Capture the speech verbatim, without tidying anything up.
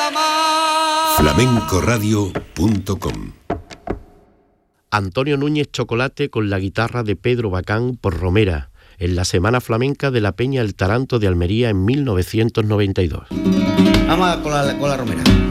amar. flamenco radio punto com. Antonio Núñez Chocolate con la guitarra de Pedro Bacán por Romera, en la Semana Flamenca de la Peña El Taranto de Almería en mil novecientos noventa y dos. Vamos con la, con la Romera.